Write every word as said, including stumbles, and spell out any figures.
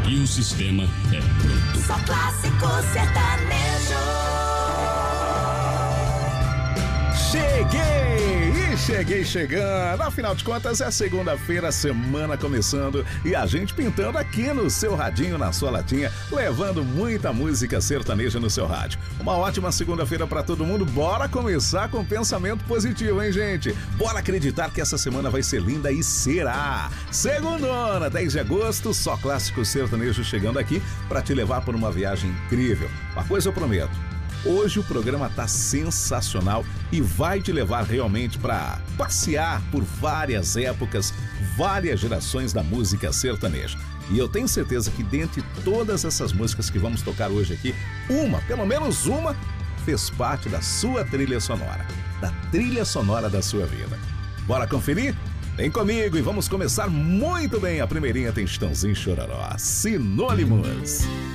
E o sistema é pronto. Só clássico sertanejo. Cheguei! E cheguei chegando! Afinal de contas, é segunda-feira, semana começando e a gente pintando aqui no seu radinho, na sua latinha, levando muita música sertaneja no seu rádio. Uma ótima segunda-feira pra todo mundo. Bora começar com pensamento positivo, hein, gente? Bora acreditar que essa semana vai ser linda e será! Segundona, dez de agosto, só clássico sertanejo chegando aqui pra te levar por uma viagem incrível. Uma coisa eu prometo. Hoje o programa tá sensacional e vai te levar realmente para passear por várias épocas, várias gerações da música sertaneja. E eu tenho certeza que dentre todas essas músicas que vamos tocar hoje aqui, uma, pelo menos uma, fez parte da sua trilha sonora, da trilha sonora da sua vida. Bora conferir? Vem comigo e vamos começar muito bem. A primeirinha tem Chitãozinho e Chororó, Sinônimos.